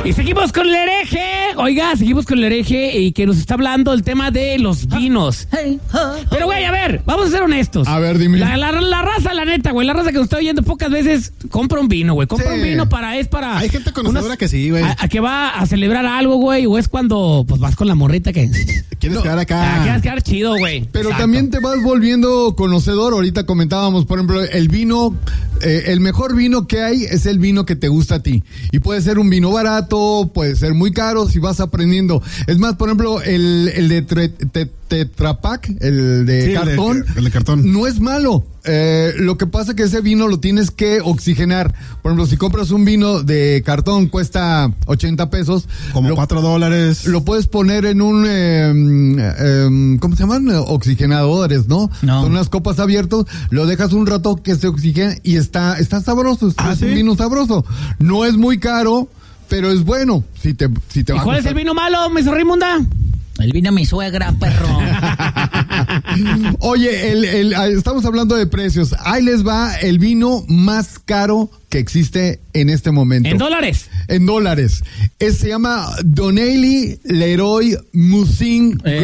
Y seguimos con el hereje. Oiga, seguimos con el hereje y que nos está hablando el tema de los vinos. Pero, güey, a ver, vamos a ser honestos. A ver, dime. La raza, la neta, güey, la raza que nos está oyendo pocas veces compra un vino, güey. Compra un vino para... Hay gente conocedora que sí, güey. A que va a celebrar algo, güey, o es cuando pues vas con la morrita que... ¿Quieres quedar acá? Quieres quedar chido, güey. Pero Exacto. también te vas volviendo conocedor. Ahorita comentábamos, por ejemplo, el vino, el mejor vino que hay es el vino que te gusta a ti. Y puede ser un vino barato, puede ser muy caro si vas aprendiendo. Es más, por ejemplo, el de Tetra Pak, el de cartón, el de cartón, no es malo. Lo que pasa es que ese vino lo tienes que oxigenar. Por ejemplo, si compras un vino de cartón, cuesta 80 pesos. Como $4. Lo puedes poner en un, ¿cómo se llaman? Oxigenadores, ¿no? Son unas copas abiertas, lo dejas un rato que se oxigene y está sabroso. Es un vino sabroso. No es muy caro, pero es bueno. Si te ¿Y cuál es el vino malo, Mesa Raimunda? El vino mi suegra, perro. Oye, estamos hablando de precios. Ahí les va el vino más caro que existe en este momento. ¿En dólares? En dólares. Se llama Donnelly Leroy Musin